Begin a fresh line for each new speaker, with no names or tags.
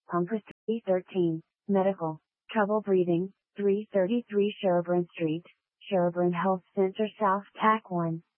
Compass 313, Medical, Trouble Breathing, 333 Sherburne Street, Sherburne Health Center South TAC 1.